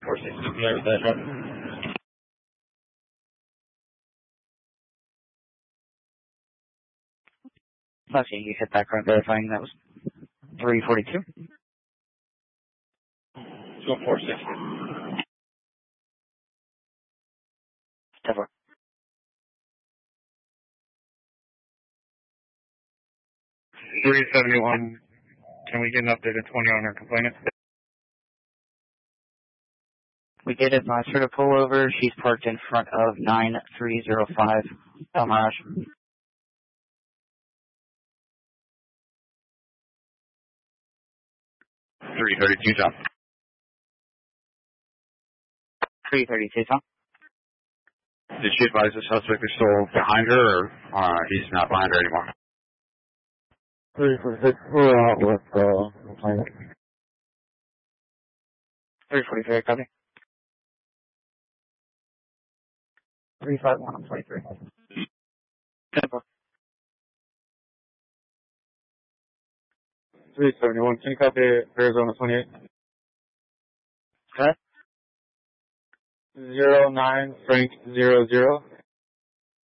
460, familiar with that truck? Let's see, you hit that correct, verifying that was 342. So 460. 10-4. 371. Can we get an updated 20 on our complainant? We did advise her to pull over. She's parked in front of 9305 El Mirage. 332, Tom. 332, Tom. Did she advise the suspect is still behind her, or he's not behind her anymore? 346, we're out with complainant. 343, copy. 351 on 23. 10-4. 371, can you copy Arizona 28? Okay. 09 Frank 00.